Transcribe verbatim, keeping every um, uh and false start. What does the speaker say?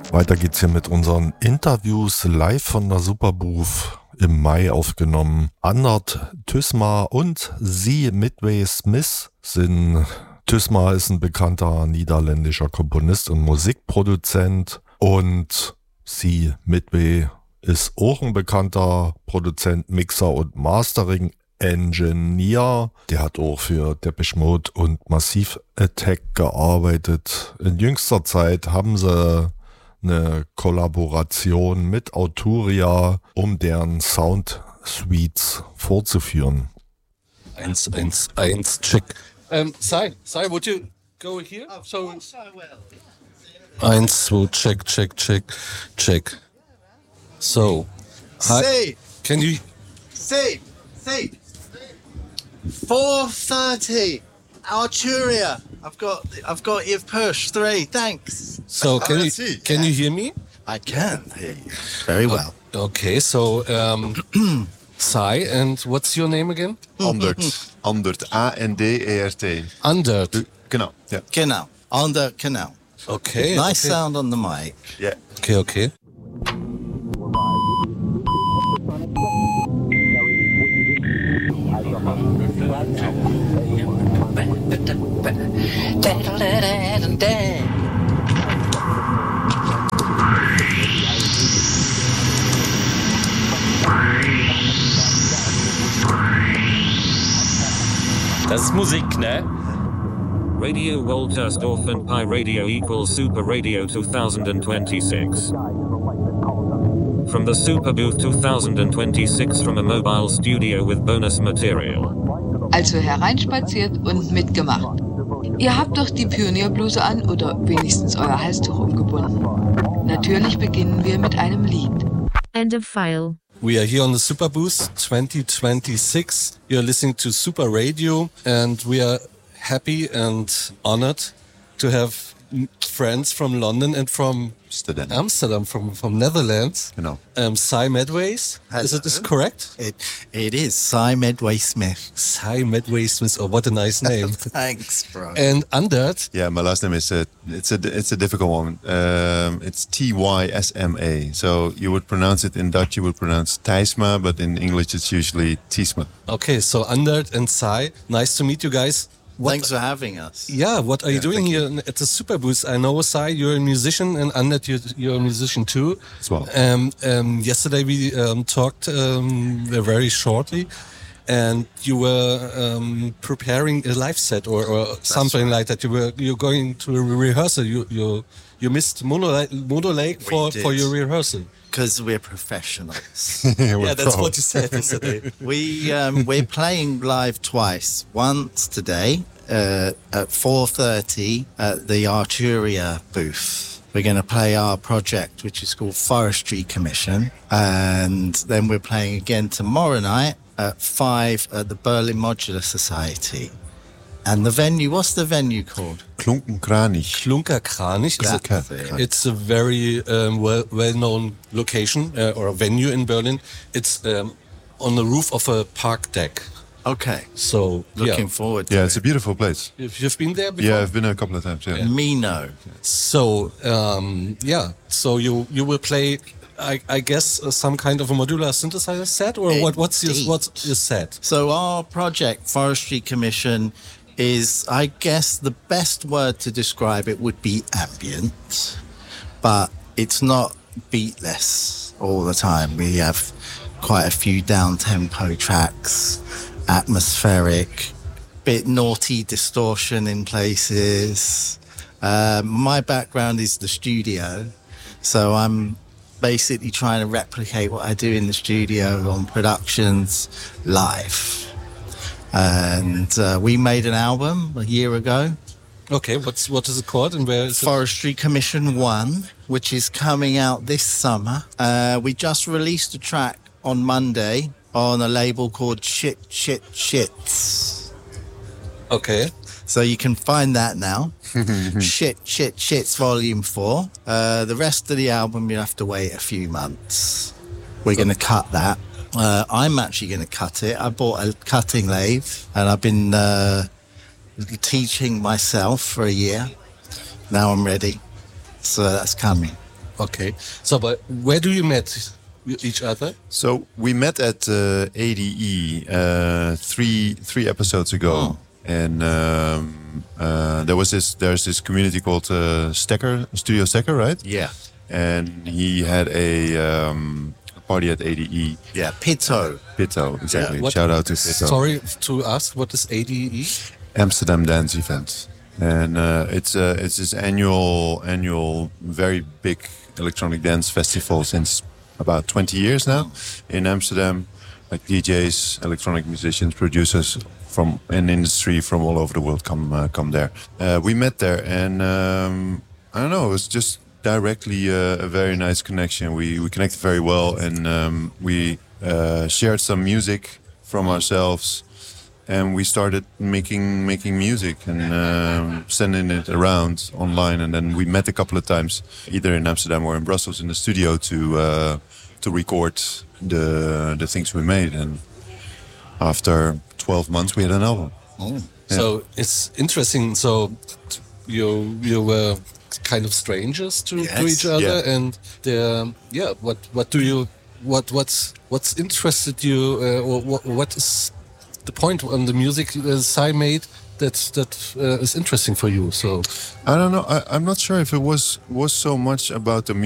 Weiter geht's hier mit unseren Interviews live von der Superbooth im Mai aufgenommen. Andert Tysma und sie, Midway Smith, sind... Tysma ist ein bekannter niederländischer Komponist und Musikproduzent und sie, Midway, ist auch ein bekannter Produzent, Mixer und Mastering Engineer. Der hat auch für Depeche Mode und Massive Attack gearbeitet. In jüngster Zeit haben sie eine Kollaboration mit Arturia, um deren Sound Suites vorzuführen. Eins, eins, eins, check. Um, Sai, Sai, would you go here? Of so course I will. Eins, zwei, check, check, check, check. So, hi. See, Can you? see, see. Four thirty. Arturia. I've got, I've got your push. Three. Thanks. So can you? see, Can yeah. you hear me? I can hear you very well. Okay, so um, Sai, and what's your name again? Andert. Andert. A N D E R T. Andert. Genau. Ja. Genau. On the canal. Okay. Nice okay. sound on the mic. Ja. Okay, okay. Das ist Musik, ne? Radio Woltersdorf and Pi Radio equals Super Radio twenty twenty-six. From the Super Booth twenty twenty-six from a mobile studio with bonus material. Also hereinspaziert und mitgemacht. Ihr habt doch die Pionierbluse an oder wenigstens euer Halstuch umgebunden. Natürlich beginnen wir mit einem Lied. End of file. We are here on the Super Booth twenty twenty-six. You're listening to Super Radio, and we are happy and honored to have friends from London and from Amsterdam. Amsterdam, from from Netherlands. Genau. Um, Sai Medways. Is it is correct? It, it is Cy Medway Smith. Sai Medway Smith. Oh, what a nice name. Thanks, bro. And Andert. Yeah, my last name is uh, it's a it's a difficult one. Um, it's T Y S M A. So you would pronounce it in Dutch. You would pronounce Tijsma, but in English it's usually Tiesma. Okay, so Andert and Sai. Nice to meet you guys. What, Thanks for having us. Yeah, what are you Yeah, doing thank here at the Super Booth? I know, Sai, you're a musician, and Andert, you're, you're a musician too. As well. Um, um, yesterday we um, talked um, very shortly, and you were um, preparing a live set or, or something like that. You were you're going to a rehearsal. You you you missed Mono Lake, Mono Lake for, did. for your rehearsal. Because we're professionals. Yeah, that's what you said yesterday. we um, we're playing live twice. Once today uh, at four thirty at the Arturia booth. We're going to play our project, which is called Forestry Commission, and then we're playing again tomorrow night at five at the Berlin Modular Society. And the venue, what's the venue called? Klunkenkranich. Klunkerkranich. It's That's a, it. it's a very um, well well known location uh, or a venue in Berlin. It's um, on the roof of a park deck. Okay. So Looking yeah. forward to Yeah, it. it's a beautiful place. If you've been there before. Yeah, I've been there a couple of times. Yeah. Me no. So um, yeah. So you you will play. I, I guess uh, some kind of a modular synthesizer set, or what? What's your Indeed. what's your set? So our project, Forestry Commission, is, I guess, the best word to describe it would be ambient, but it's not beatless all the time. We have quite a few down-tempo tracks, atmospheric, bit naughty distortion in places. Uh, my background is the studio, so I'm basically trying to replicate what I do in the studio on productions live. And uh, we made an album a year ago, Okay, what's what is it called and where is it? Forestry Commission one, which is coming out this summer. Uh, we just released a track on Monday on a label called Shit Shit Shits. Okay. So you can find that now. Shit Shit Shits Volume four. Uh, the rest of the album, you have to wait a few months. We're going to cut that. Uh, I'm actually going to cut it. I bought a cutting lathe and I've been uh, teaching myself for a year. Now I'm ready. So that's coming. Okay. So, but where do you met each other? So we met at uh, A D E uh, three three episodes ago, Oh. and um, uh, there was this there's this community called uh, Stecker Studio Stecker, right? Yeah. And he had a um, party at A D E. Yeah. Pitto. Pitto, exactly. What- Shout out to Pitto. Sorry to ask, what is A D E? Amsterdam Dance Event, and uh, it's uh, it's this annual annual very big electronic dance festival since about twenty years now in Amsterdam. Like D Js, electronic musicians, producers from an industry from all over the world come uh, come there. Uh, we met there, and um, I don't know, it was just directly uh, a very nice connection. We we connected very well, and um, we uh, shared some music from ourselves. And we started making making music and um, sending it around online. And then we met a couple of times, either in Amsterdam or in Brussels, in the studio to uh, to record the the things we made. And after twelve months, we had an album. Oh. So it's interesting. So t- you you were kind of strangers to, to Yes. each other, Yeah. and the, yeah. What what do you what what's what's interested you, uh, or what, what is the point on the music uh, Sai made that that uh, is interesting for you? So I don't know. I, I'm not sure if it was was so much about the music.